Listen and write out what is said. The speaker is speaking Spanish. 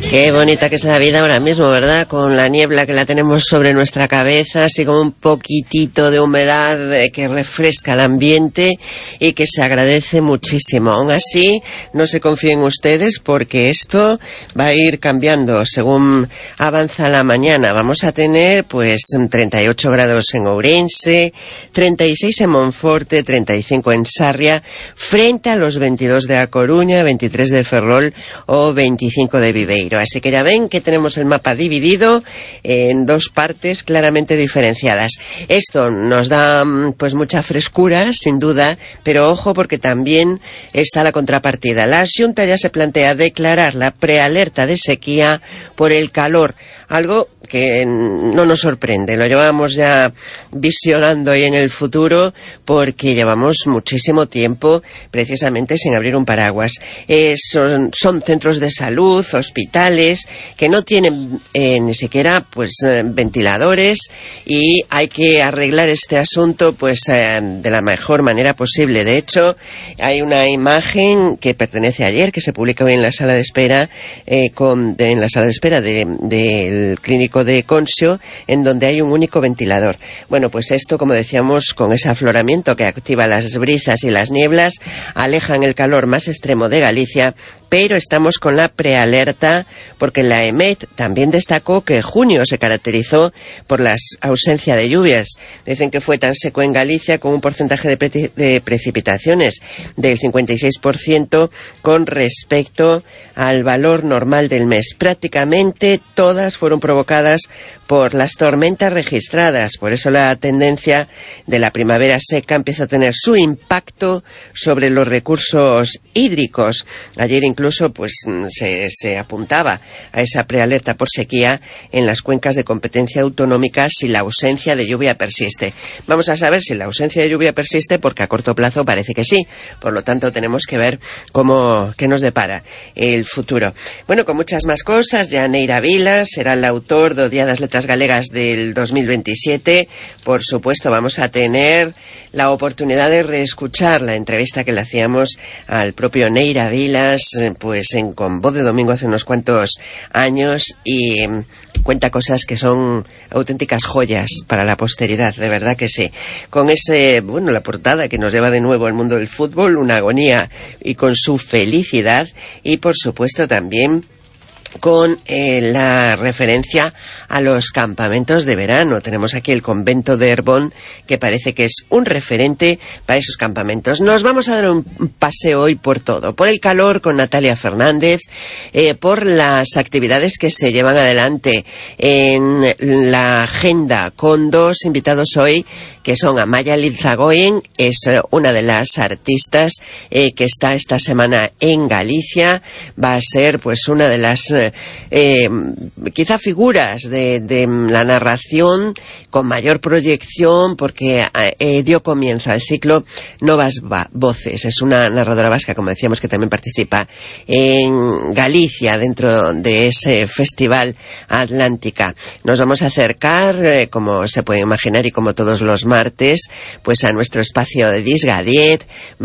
Qué bonita que es la vida ahora mismo, ¿verdad? Con la niebla que la tenemos sobre nuestra cabeza, así como un poquitito de humedad que refresca el ambiente y que se agradece muchísimo. Aún así, no se confíen ustedes porque esto va a ir cambiando según avanza la mañana. Vamos a tener pues 38 grados en Ourense, 36 en Monforte, 35 en Sarria, frente a los 22 de A Coruña, 23 de Ferrol o 25 de Viveiro. Así que ya ven que tenemos el mapa dividido en dos partes claramente diferenciadas. Esto nos da pues mucha frescura, sin duda, pero ojo porque también está la contrapartida. La Xunta ya se plantea declarar la prealerta de sequía por el calor, algo que no nos sorprende, lo llevamos ya visionando ahí en el futuro porque llevamos muchísimo tiempo precisamente sin abrir un paraguas. Son centros de salud, hospitales que no tienen ni siquiera pues ventiladores y hay que arreglar este asunto pues de la mejor manera posible. De hecho, hay una imagen que pertenece a ayer que se publica hoy en la sala de espera del clínico de Conxo, en donde hay un único ventilador. Bueno, pues esto, como decíamos, con ese afloramiento que activa las brisas y las nieblas, alejan el calor más extremo de Galicia, pero estamos con la prealerta porque la EMET también destacó que junio se caracterizó por la ausencia de lluvias. Dicen que fue tan seco en Galicia con un porcentaje de precipitaciones del 56% con respecto al valor normal del mes. Prácticamente todas fueron provocadas por las tormentas registradas. Por eso la tendencia de la primavera seca empieza a tener su impacto sobre los recursos hídricos. Ayer incluso pues se apuntaba a esa prealerta por sequía en las cuencas de competencia autonómica si la ausencia de lluvia persiste. Vamos a saber si la ausencia de lluvia persiste porque a corto plazo parece que sí. Por lo tanto tenemos que ver qué nos depara el futuro. Bueno, con muchas más cosas, ya Neira Vilas será el autor do Día das Letras Galegas del 2027. Por supuesto vamos a tener la oportunidad de reescuchar la entrevista que le hacíamos al propio Neira Vilas pues con Voz de Domingo hace unos cuantos años y cuenta cosas que son auténticas joyas para la posteridad, de verdad que sí. Con la portada que nos lleva de nuevo al mundo del fútbol, una agonía y con su felicidad y por supuesto también con la referencia a los campamentos de verano. Tenemos aquí el convento de Herbón, que parece que es un referente para esos campamentos. Nos vamos a dar un paseo hoy por todo, por el calor con Natalia Fernández, por las actividades que se llevan adelante en la agenda, con dos invitados hoy, que son Amaya Lizagoyen, es una de las artistas que está esta semana en Galicia, va a ser pues una de las quizá figuras de la narración con mayor proyección porque dio comienzo al ciclo Novas Voces. Es una narradora vasca, como decíamos, que también participa en Galicia dentro de ese festival Atlántica. Nos vamos a acercar, como se puede imaginar y como todos los martes, pues a nuestro espacio de Disgadiet.